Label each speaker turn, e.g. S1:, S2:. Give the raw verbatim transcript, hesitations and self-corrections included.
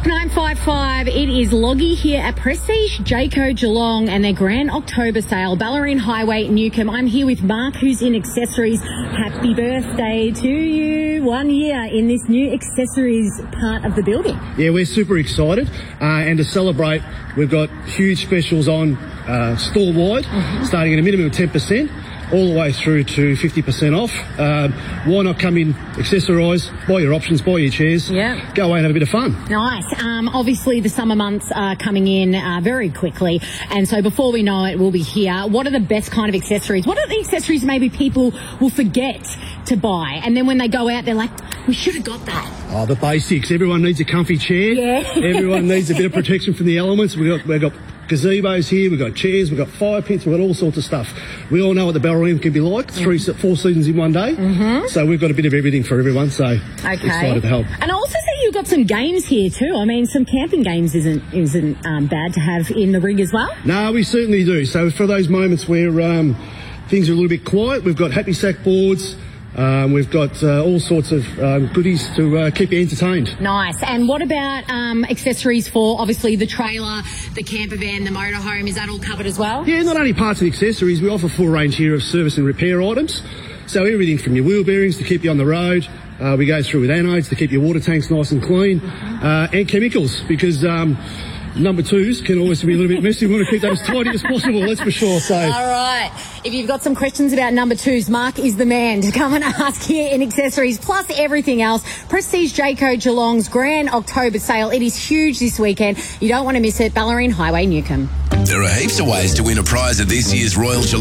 S1: nine five five, it is Loggy here at Prestige Jayco Geelong and their Grand October sale, Ballerine Highway, Newcomb. I'm here with Mark, who's in accessories. Happy birthday to you. One year in this new accessories part of the building.
S2: Yeah, we're super excited. Uh, and to celebrate, we've got huge specials on uh, store-wide, mm-hmm. starting at a minimum of ten percent. All the way through to fifty percent off. Um, why not come in, accessorise, buy your options, buy your chairs,
S1: yeah.
S2: go away and have a bit of fun.
S1: Nice. Um, obviously, the summer months are coming in uh, very quickly, and so before we know it, we'll be here. What are the best kind of accessories? What are the accessories maybe people will forget to buy, and then when they go out, they're like, we should have got that.
S2: Oh, the basics. Everyone needs a comfy chair.
S1: Yeah.
S2: Everyone needs a bit of protection from the elements. We've got, we've got gazebos here, we've got chairs, we've got fire pits, we've got all sorts of stuff. We all know what the Ballerine can be like, three, mm-hmm. four seasons in one day.
S1: Mm-hmm.
S2: So we've got a bit of everything for everyone, so
S1: okay.
S2: excited to help.
S1: And I also see you've got some games here too. I mean, some camping games isn't isn't um, bad to have in the rig as well.
S2: No, we certainly do. So for those moments where um, things are a little bit quiet, we've got happy sack boards. Um, we've got uh, all sorts of um, goodies to uh, keep you entertained.
S1: Nice. And what about um, accessories for, obviously, the trailer, the camper van, the motorhome? Is that all covered as well?
S2: Yeah, not only parts and accessories, we offer full range here of service and repair items. So everything from your wheel bearings to keep you on the road. Uh, we go through with anodes to keep your water tanks nice and clean. Mm-hmm. uh, and chemicals, because Um, number twos can always be a little bit messy. We want to keep that as tidy as possible, that's for sure. So,
S1: all right. If you've got some questions about number twos, Mark is the man to come and ask here in accessories, plus everything else. Prestige Jayco Geelong's Grand October sale. It is huge this weekend. You don't want to miss it. Ballerine Highway, Newcomb.
S3: There are heaps of ways to win a prize at this year's Royal Geelong